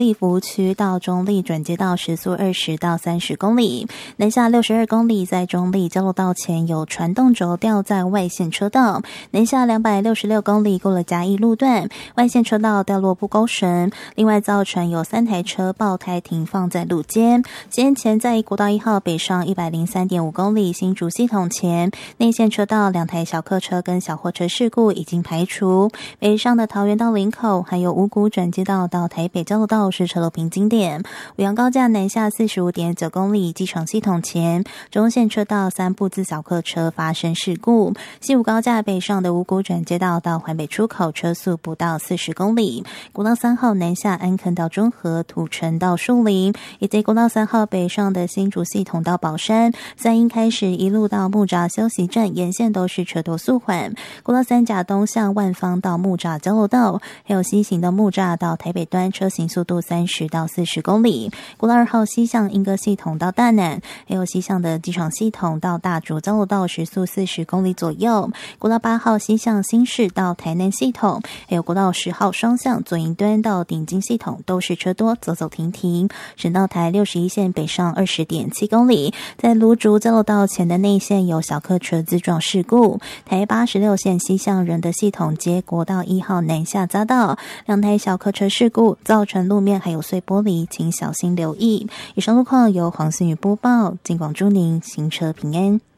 立福区到中立转接道时速20到30公里，南下62公里，在中立交流道前有传动轴掉在外线车道，南下266公里过了嘉义路段，外线车道掉落不勾绳，另外造成有3台车爆胎停放在路肩。先前在国道1号北上103.5公里新竹系统前，内线车道2台小客车跟小货车事故已经排除，北上的桃园到林口还有五股转接道到台北交流道是车流平经点。五羊高架南下45.9公里机场系统前，中线车道3部自小客车发生事故。西武高架北上的五股转接道到环北出口车速不到40公里。国道3号南下安坑到中和、土城到树林，以及国道3号北上的新竹系统到宝山，三鹰开始一路到木栅休息站沿线都是车多速缓。国道3甲东向万方到木栅交流道，还有西行的木栅到台北端车行速度30到40公里。国道2号西向莺歌系统到大南，还有西向的机场系统到大竹交流道时速40公里左右。国道8号西向新市到台南系统，还有国道10号双向左营端到顶金系统都是车多，走走停停。省道台61线北上20.7公里，在芦竹交流道前的内线有小客车自撞事故。台86线西向仁德系统接国道1号南下匝道，2台小客车事故造成路面还有碎玻璃，请小心留意。以上路况由黄信宇播报，尽广祝您行车平安。